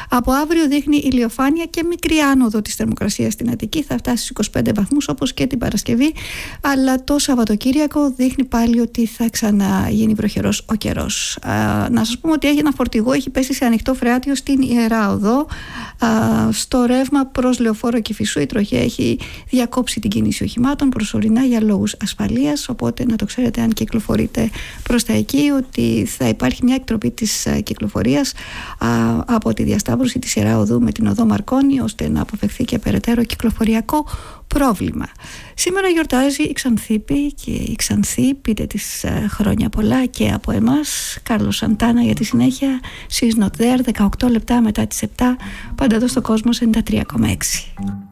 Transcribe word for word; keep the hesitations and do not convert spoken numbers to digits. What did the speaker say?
Από αύριο δείχνει ηλιοφάνεια και μικρή άνοδο της θερμοκρασίας στην Αττική, θα φτάσει στους είκοσι πέντε βαθμούς όπως και την Παρασκευή, αλλά το Σαββατοκύριακο δείχνει πάλι ότι θα ξαναγίνει βροχερός ο καιρός. Α, να σας πούμε ότι έχει ένα φορτηγό, έχει πέσει σε ανοιχτό φρεάτιο στην Ιερά Οδό. Α, στο ρεύμα προς Λεωφόρο Κηφισού η τροχιά έχει διακόψει την κίνηση οχημάτων προσωρινά για λόγους ασφαλείας, οπότε να το ξέρετε αν κυκλοφορείτε προς τα εκεί, ότι θα υπάρχει μια εκτροπή της κυκλοφορίας α, από τη διασταύρωση της Ιερά Οδού με την οδό Μαρκόνη, ώστε να αποφευθεί και περαιτέρω κυκλοφοριακό πρόβλημα. Σήμερα γιορτάζει η Ξανθήπη και η Ξανθή, πείτε της χρόνια πολλά και από εμάς. Κάρλος Σαντάνα για τη συνέχεια. She's not there, δεκαοκτώ λεπτά μετά τις επτά, πάντα εδώ στο Κόσμος ενενήντα τρία κόμμα έξι.